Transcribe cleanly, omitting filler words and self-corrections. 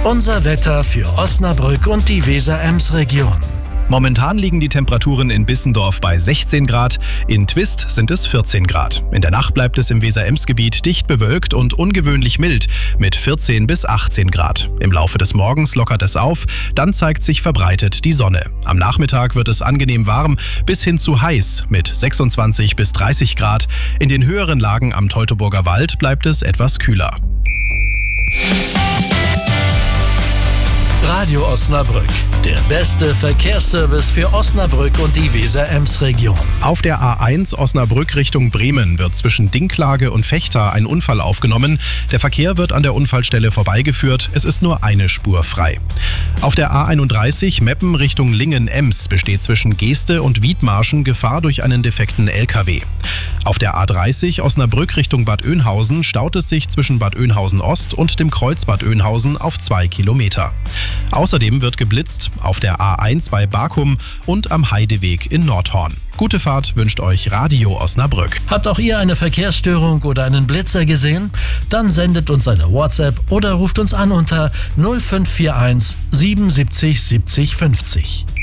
Unser Wetter für Osnabrück und die Weser-Ems-Region. Momentan liegen die Temperaturen in Bissendorf bei 16 Grad, in Twist sind es 14 Grad. In der Nacht bleibt es im Weser-Ems-Gebiet dicht bewölkt und ungewöhnlich mild mit 14 bis 18 Grad. Im Laufe des Morgens lockert es auf, dann zeigt sich verbreitet die Sonne. Am Nachmittag wird es angenehm warm bis hin zu heiß mit 26 bis 30 Grad. In den höheren Lagen am Teutoburger Wald bleibt es etwas kühler. Radio Osnabrück, der beste Verkehrsservice für Osnabrück und die Weser-Ems-Region. Auf der A1 Osnabrück Richtung Bremen wird zwischen Dinklage und Vechta ein Unfall aufgenommen. Der Verkehr wird an der Unfallstelle vorbeigeführt. Es ist nur eine Spur frei. Auf der A31 Meppen Richtung Lingen-Ems besteht zwischen Geeste und Wiedmarschen Gefahr durch einen defekten LKW. Auf der A30 Osnabrück Richtung Bad Oeynhausen staut es sich zwischen Bad Oeynhausen Ost und dem Kreuz Bad Oeynhausen auf 2 Kilometer. Außerdem wird geblitzt auf der A1 bei Barkum und am Heideweg in Nordhorn. Gute Fahrt wünscht euch Radio Osnabrück. Habt auch ihr eine Verkehrsstörung oder einen Blitzer gesehen? Dann sendet uns eine WhatsApp oder ruft uns an unter 0541 77 70 50.